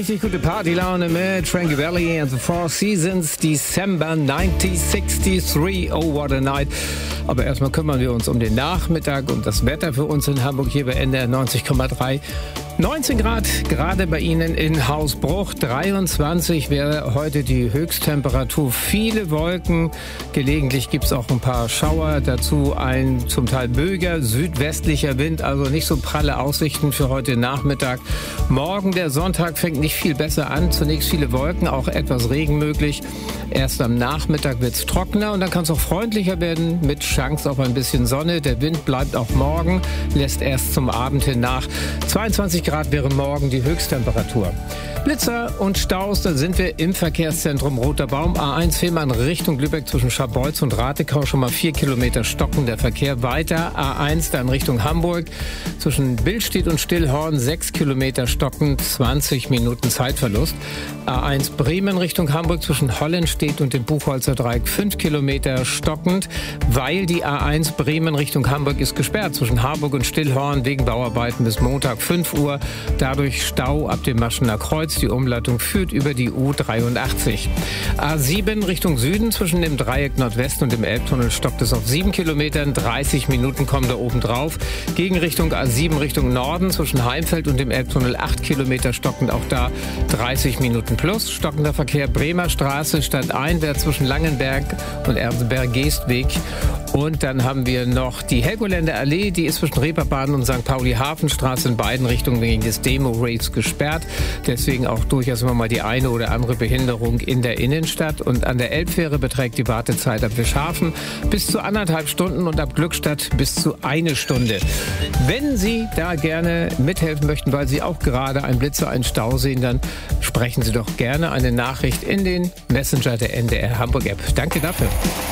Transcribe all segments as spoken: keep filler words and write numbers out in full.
richtig gute Partylaune mit Frankie Valli and the Four Seasons, December neunzehnhundertdreiundsiebzig. Oh, what a night. Aber erstmal kümmern wir uns um den Nachmittag und das Wetter für uns in Hamburg hier bei N D R neunzig Komma drei. neunzehn Grad, gerade bei Ihnen in Hausbruch. dreiundzwanzig wäre heute die Höchsttemperatur. Viele Wolken, gelegentlich gibt es auch ein paar Schauer. Dazu ein zum Teil böiger südwestlicher Wind, also nicht so pralle Aussichten für heute Nachmittag. Morgen, der Sonntag, fängt nicht viel besser an. Zunächst viele Wolken, auch etwas Regen möglich. Erst am Nachmittag wird es trockener und dann kann es auch freundlicher werden mit Chance auf ein bisschen Sonne. Der Wind bleibt auch morgen, lässt erst zum Abend hin nach. zweiundzwanzig Grad wäre morgen die Höchsttemperatur. Blitzer und Staus, da sind wir im Verkehrszentrum Roter Baum. A eins Fehmarn Richtung Lübeck zwischen Scharbeutz und Ratekau schon mal vier Kilometer stockender Verkehr. Weiter A eins dann Richtung Hamburg zwischen Billstedt und Stillhorn sechs Kilometer stockend, zwanzig Minuten Zeitverlust. A eins Bremen Richtung Hamburg zwischen Hollenstedt und dem Buchholzer Dreieck fünf Kilometer stockend, weil die A eins Bremen Richtung Hamburg ist gesperrt zwischen Harburg und Stillhorn wegen Bauarbeiten bis Montag fünf Uhr. Dadurch Stau ab dem Maschener Kreuz. Die Umleitung führt über die U dreiundachtzig. A sieben Richtung Süden zwischen dem Dreieck Nordwest und dem Elbtunnel stockt es auf sieben Kilometern. dreißig Minuten kommen da oben drauf. Gegenrichtung A sieben Richtung Norden zwischen Heimfeld und dem Elbtunnel acht Kilometer stockend. Auch da dreißig Minuten plus. Stockender Verkehr Bremer Straße stadteinwärts zwischen Langenberg und Erlenberg-Geestweg. Und dann haben wir noch die Helgoländer Allee, die ist zwischen Reeperbahn und Sankt Pauli Hafenstraße in beiden Richtungen wegen des Demo-Raves gesperrt. Deswegen auch durchaus immer mal die eine oder andere Behinderung in der Innenstadt. Und an der Elbfähre beträgt die Wartezeit ab Fischhafen bis zu anderthalb Stunden und ab Glückstadt bis zu eine Stunde. Wenn Sie da gerne mithelfen möchten, weil Sie auch gerade einen Blitzer, einen Stau sehen, dann sprechen Sie doch gerne eine Nachricht in den Messenger der N D R Hamburg App. Danke dafür.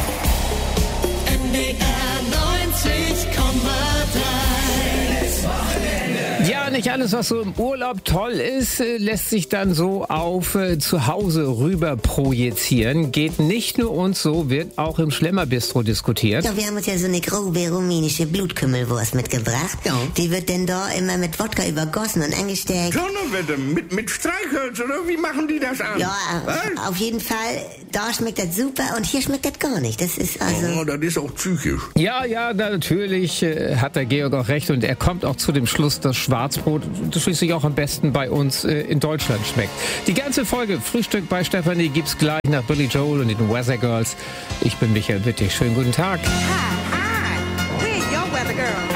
N D R neunzig Komma drei. Ja, nicht alles, was so im Urlaub toll ist, lässt sich dann so auf äh, zu Hause rüber projizieren. Geht nicht nur uns so, wird auch im Schlemmerbistro diskutiert. Ja, wir haben uns ja so eine grobe rumänische Blutkümmelwurst mitgebracht. Ja. Die wird denn da immer mit Wodka übergossen und angesteckt. Donnerwetter, mit, mit Streichholz, oder? Wie machen die das an? Ja, Was? auf jeden Fall, da schmeckt das super und hier schmeckt das gar nicht. Das ist also... Oh, das ist auch psychisch. Ja, ja, natürlich äh, hat der Georg auch recht und er kommt auch zu dem Schluss, dass Schwarzbrot das schließlich auch am besten bei uns äh, in Deutschland schmeckt. Die ganze Folge Frühstück bei Stefanie gibt's gleich nach Billy Joel und den Weather Girls. Ich bin Michael Wittig. Schönen guten Tag. Hi, hi. We're your weather girl.